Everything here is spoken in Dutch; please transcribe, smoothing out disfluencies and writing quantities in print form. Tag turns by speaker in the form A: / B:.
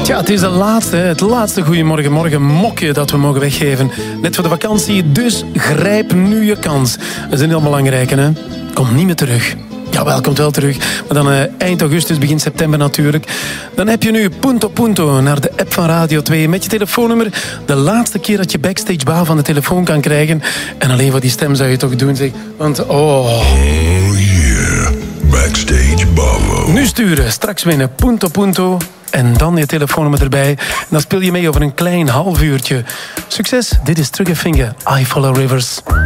A: Tja, het is het laatste Goeiemorgen mokje dat we mogen weggeven. Net voor de vakantie, dus grijp nu je kans. Dat is een heel belangrijke, hè. Komt niet meer terug. Jawel, komt wel terug. Maar dan eind augustus, begin september natuurlijk. Dan heb je nu Punto naar de app van Radio 2 met je telefoonnummer. De laatste keer dat je backstage baal van de telefoon kan krijgen. En alleen voor die stem zou je toch doen, zeg. Want,
B: Oh yeah, backstage Bavo.
A: Nu sturen, straks winnen Punto. En dan je telefoonnummer erbij. En dan speel je mee over een klein half uurtje. Succes, dit is Triggerfinger, I Follow Rivers.